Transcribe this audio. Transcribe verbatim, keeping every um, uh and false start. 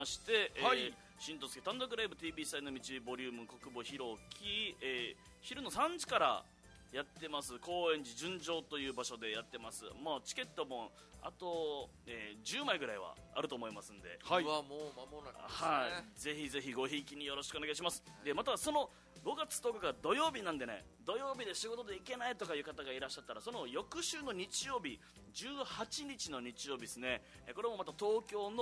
まして、 はい、 えー、新とすけ単独ライブ ティービー 祭の道ボリューム国母広き、えー、昼のさんじからやってます。高円寺純情という場所でやってます。まあチケットもあと、えー、じゅうまいぐらいはあると思いますんで、 はい、 うわもう間もなくですね。 はい、ぜひぜひごひいきによろしくお願いします。でまたそのごがつとおかが土曜日なんでね、土曜日で仕事で行けないとかいう方がいらっしゃったら、その翌週の日曜日じゅうはちにちの日曜日ですね、これもまた東京の